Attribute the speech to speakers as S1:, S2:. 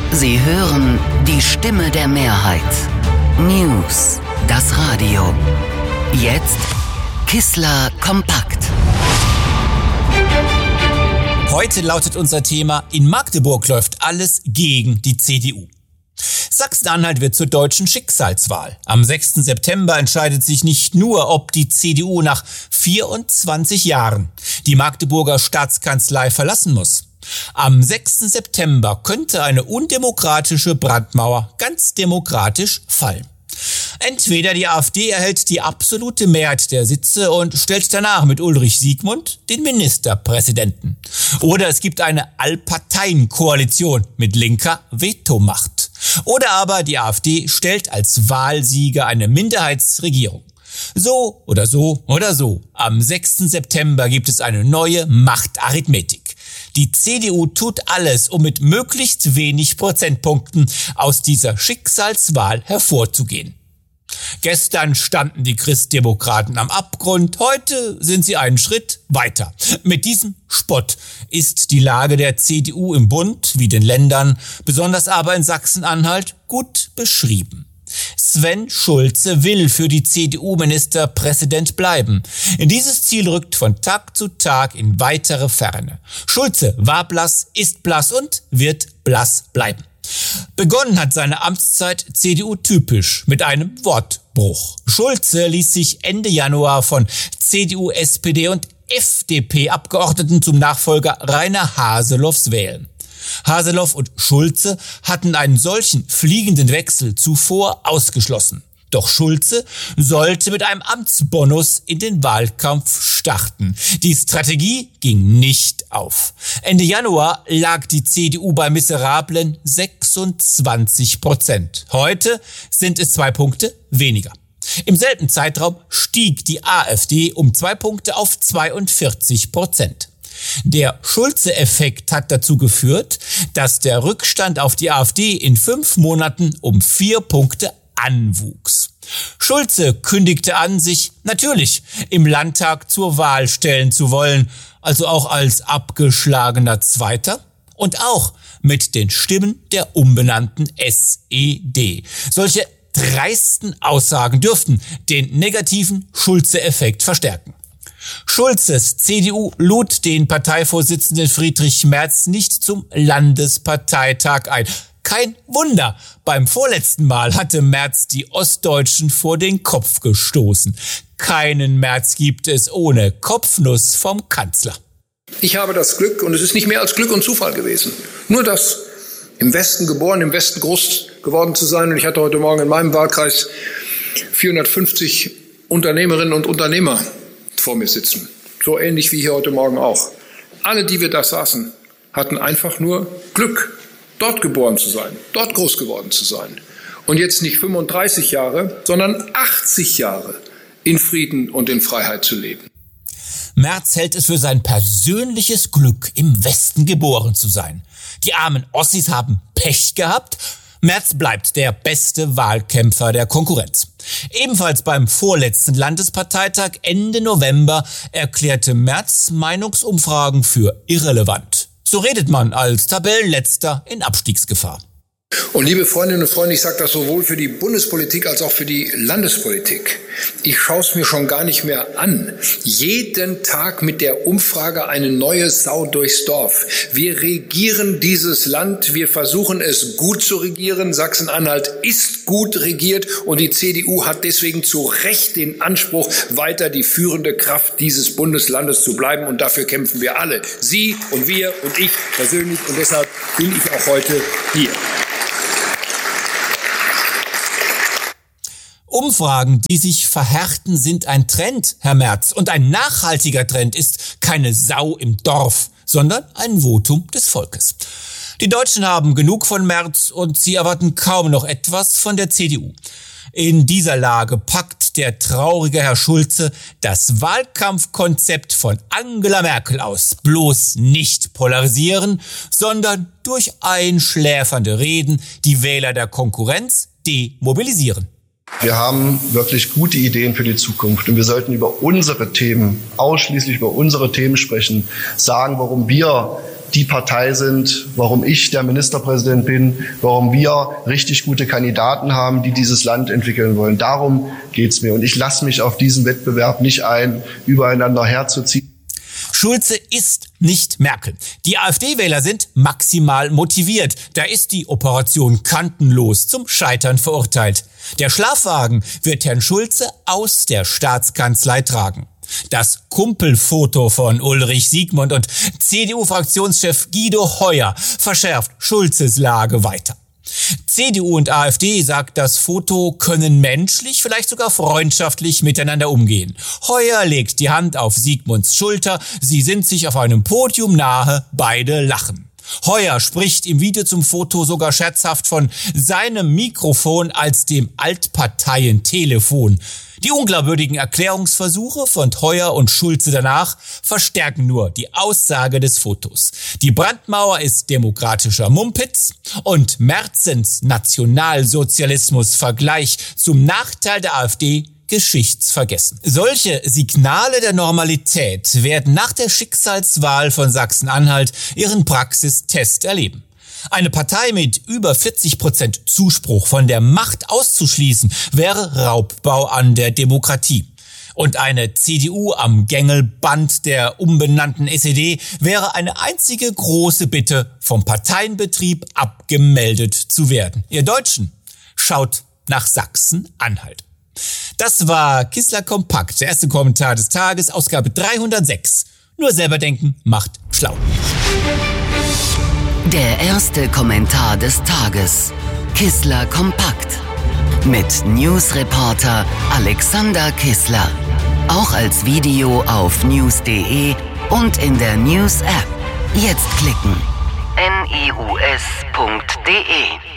S1: Sie hören die Stimme der Mehrheit. News, das Radio. Jetzt Kissler kompakt.
S2: Heute lautet unser Thema: In Magdeburg läuft alles gegen die CDU. Sachsen-Anhalt wird zur deutschen Schicksalswahl. Am 6. September entscheidet sich nicht nur, ob die CDU nach 24 Jahren die Magdeburger Staatskanzlei verlassen muss. Am 6. September könnte eine undemokratische Brandmauer ganz demokratisch fallen. Entweder die AfD erhält die absolute Mehrheit der Sitze und stellt danach mit Ulrich Siegmund den Ministerpräsidenten. Oder es gibt eine Allparteien-Koalition mit linker Vetomacht. Oder aber die AfD stellt als Wahlsieger eine Minderheitsregierung. So oder so oder so. Am 6. September gibt es eine neue Machtarithmetik. Die CDU tut alles, um mit möglichst wenig Prozentpunkten aus dieser Schicksalswahl hervorzugehen. Gestern standen die Christdemokraten am Abgrund, heute sind sie einen Schritt weiter. Mit diesem Spott ist die Lage der CDU im Bund wie den Ländern, besonders aber in Sachsen-Anhalt, gut beschrieben. Sven Schulze will für die CDU Ministerpräsident bleiben. Dieses Ziel rückt von Tag zu Tag in weitere Ferne. Schulze war blass, ist blass und wird blass bleiben. Begonnen hat seine Amtszeit CDU-typisch mit einem Wortbruch. Schulze ließ sich Ende Januar von CDU, SPD und FDP-Abgeordneten zum Nachfolger Rainer Haseloffs wählen. Haseloff und Schulze hatten einen solchen fliegenden Wechsel zuvor ausgeschlossen. Doch Schulze sollte mit einem Amtsbonus in den Wahlkampf starten. Die Strategie ging nicht auf. Ende Januar lag die CDU bei miserablen 26%. Heute sind es 2 Punkte weniger. Im selben Zeitraum stieg die AfD um 2 Punkte auf 42%. Der Schulze-Effekt hat dazu geführt, dass der Rückstand auf die AfD in 5 Monaten um 4 Punkte anwuchs. Schulze kündigte an, sich natürlich im Landtag zur Wahl stellen zu wollen, also auch als abgeschlagener Zweiter und auch mit den Stimmen der umbenannten SED. Solche dreisten Aussagen dürften den negativen Schulze-Effekt verstärken. Schulzes CDU lud den Parteivorsitzenden Friedrich Merz nicht zum Landesparteitag ein. Kein Wunder, beim vorletzten Mal hatte Merz die Ostdeutschen vor den Kopf gestoßen. Keinen Merz gibt es ohne Kopfnuss vom Kanzler.
S3: Ich habe das Glück, und es ist nicht mehr als Glück und Zufall gewesen, nur das im Westen geboren, im Westen groß geworden zu sein. Und ich hatte heute Morgen in meinem Wahlkreis 450 Unternehmerinnen und Unternehmer vor mir sitzen. So ähnlich wie hier heute Morgen auch. Alle, die wir da saßen, hatten einfach nur Glück, dort geboren zu sein, dort groß geworden zu sein. Und jetzt nicht 35 Jahre, sondern 80 Jahre in Frieden und in Freiheit zu leben.
S2: Merz hält es für sein persönliches Glück, im Westen geboren zu sein. Die armen Ossis haben Pech gehabt. Merz bleibt der beste Wahlkämpfer der Konkurrenz. Ebenfalls beim vorletzten Landesparteitag Ende November erklärte Merz Meinungsumfragen für irrelevant. So redet man als Tabellenletzter in Abstiegsgefahr.
S3: Und liebe Freundinnen und Freunde, ich sage das sowohl für die Bundespolitik als auch für die Landespolitik. Ich schaue es mir schon gar nicht mehr an. Jeden Tag mit der Umfrage eine neue Sau durchs Dorf. Wir regieren dieses Land, wir versuchen es gut zu regieren. Sachsen-Anhalt ist gut regiert und die CDU hat deswegen zu Recht den Anspruch, weiter die führende Kraft dieses Bundeslandes zu bleiben. Und dafür kämpfen wir alle. Sie und wir und ich persönlich. Und deshalb bin ich auch heute hier.
S2: Umfragen, die sich verhärten, sind ein Trend, Herr Merz. Und ein nachhaltiger Trend ist keine Sau im Dorf, sondern ein Votum des Volkes. Die Deutschen haben genug von Merz und sie erwarten kaum noch etwas von der CDU. In dieser Lage packt der traurige Herr Schulze das Wahlkampfkonzept von Angela Merkel aus. Bloß nicht polarisieren, sondern durch einschläfernde Reden die Wähler der Konkurrenz demobilisieren.
S4: Wir haben wirklich gute Ideen für die Zukunft und wir sollten über unsere Themen, ausschließlich über unsere Themen sprechen, sagen, warum wir die Partei sind, warum ich der Ministerpräsident bin, warum wir richtig gute Kandidaten haben, die dieses Land entwickeln wollen. Darum geht's mir. Und ich lasse mich auf diesen Wettbewerb nicht ein, übereinander herzuziehen.
S2: Schulze ist nicht Merkel. Die AfD-Wähler sind maximal motiviert. Da ist die Operation kantenlos zum Scheitern verurteilt. Der Schlafwagen wird Herrn Schulze aus der Staatskanzlei tragen. Das Kumpelfoto von Ulrich Siegmund und CDU-Fraktionschef Guido Heuer verschärft Schulzes Lage weiter. CDU und AfD, sagt das Foto, können menschlich, vielleicht sogar freundschaftlich miteinander umgehen. Heuer legt die Hand auf Siegmunds Schulter, sie sind sich auf einem Podium nahe, beide lachen. Heuer spricht im Video zum Foto sogar scherzhaft von seinem Mikrofon als dem Altparteientelefon. Die unglaubwürdigen Erklärungsversuche von Heuer und Schulze danach verstärken nur die Aussage des Fotos. Die Brandmauer ist demokratischer Mumpitz und Merzens Nationalsozialismus-Vergleich zum Nachteil der AfD geschichtsvergessen. Solche Signale der Normalität werden nach der Schicksalswahl von Sachsen-Anhalt ihren Praxistest erleben. Eine Partei mit über 40% Zuspruch von der Macht auszuschließen, wäre Raubbau an der Demokratie. Und eine CDU am Gängelband der umbenannten SED wäre eine einzige große Bitte, vom Parteienbetrieb abgemeldet zu werden. Ihr Deutschen, schaut nach Sachsen-Anhalt. Das war Kissler Kompakt, der erste Kommentar des Tages, Ausgabe 306. Nur selber denken macht schlau.
S1: Der erste Kommentar des Tages. Kissler Kompakt. Mit Newsreporter Alexander Kissler. Auch als Video auf news.de und in der News-App. Jetzt klicken. news.de